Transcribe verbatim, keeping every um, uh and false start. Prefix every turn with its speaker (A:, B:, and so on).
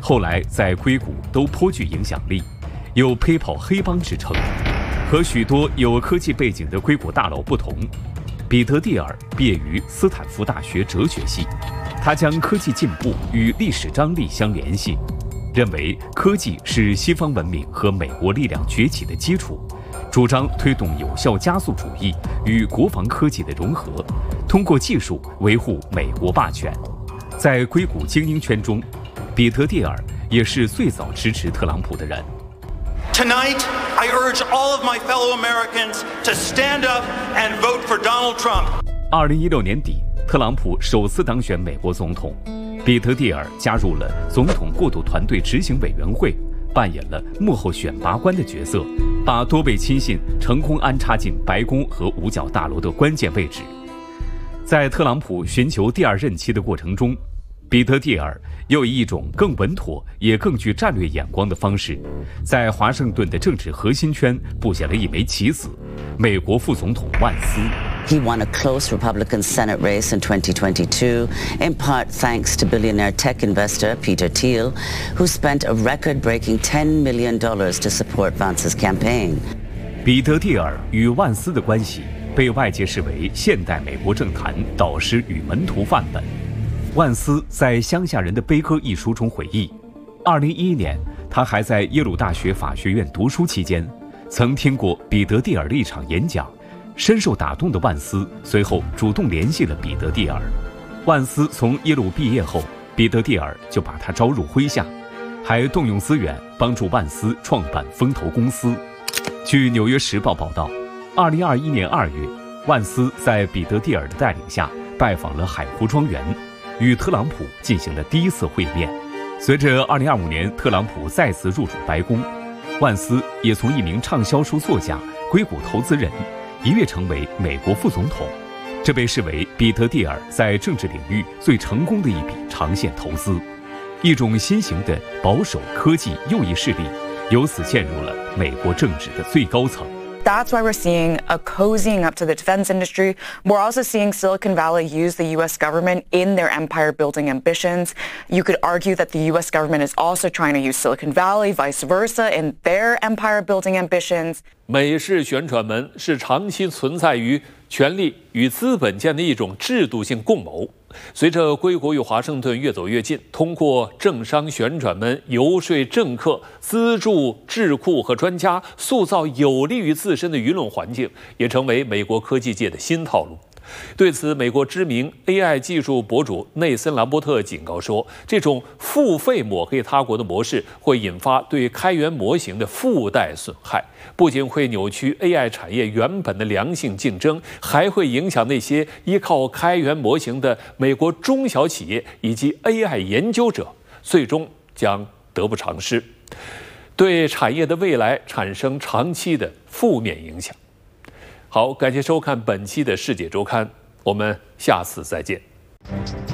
A: 后来在硅谷都颇具影响力，有陪跑黑帮之称。和许多有科技背景的硅谷大佬不同，彼得蒂尔毕业于斯坦福大学哲学系，他将科技进步与历史张力相联系，认为科技是西方文明和美国力量崛起的基础，主张推动有效加速主义与国防科技的融合，通过技术维护美国霸权。在硅谷精英圈中，彼得蒂尔也是最早支持特朗普的人。
B: Tonight, I urge all of my fellow Americans to stand up and vote for Donald Trump.
A: 二零一六年底，特朗普首次当选美国总统，彼得蒂尔加入了总统过渡团队执行委员会，扮演了幕后选拔官的角色，把多位亲信成功安插进白宫和五角大楼的关键位置。在特朗普寻求第二任期的过程中，彼得蒂尔又以一种更稳妥也更具战略眼光的方式，在华盛顿的政治核心圈布下了一枚棋子——美国副总统万斯。
C: He won a close Republican Senate race in twenty twenty-two, in part thanks to billionaire tech investor Peter Thiel, who spent a record-breaking ten million dollars to support Vance's campaign.
A: 彼得蒂尔与万斯的关系被外界视为现代美国政坛导师与门徒范本。万斯在《乡下人的悲歌》一书中回忆，二零一一年他还在耶鲁大学法学院读书期间，曾听过彼得蒂尔的一场演讲，深受打动的万斯随后主动联系了彼得蒂尔。万斯从耶鲁毕业后，彼得蒂尔就把他招入麾下，还动用资源帮助万斯创办风投公司。据《纽约时报》报道，二零二一年二月，万斯在彼得蒂尔的带领下拜访了海湖庄园，与特朗普进行了第一次会面。随着二零二五年特朗普再次入主白宫，万斯也从一名畅销书作家、硅谷投资人一跃成为美国副总统，这被视为彼得蒂尔在政治领域最成功的一笔长线投资。一种新型的保守科技右翼势力由此陷入了美国政治的最高层。
D: That's why we're seeing a cozying up to the defense industry. We're also seeing Silicon Valley use the U S government in their empire-building ambitions. You could argue that the U S government is also trying to use Silicon Valley, vice versa, in their empire-building ambitions.
E: 美式旋转门是长期存在于权力与资本间的一种制度性共谋。随着硅谷与华盛顿越走越近，通过政商旋转门游说政客、资助智库和专家，塑造有利于自身的舆论环境，也成为美国科技界的新套路。对此，美国知名 A I 技术博主内森·兰伯特警告说，这种付费抹黑他国的模式会引发对开源模型的附带损害，不仅会扭曲 A I 产业原本的良性竞争，还会影响那些依靠开源模型的美国中小企业以及 A I 研究者，最终将得不偿失，对产业的未来产生长期的负面影响。好，感谢收看本期的世界周刊，我们下次再见。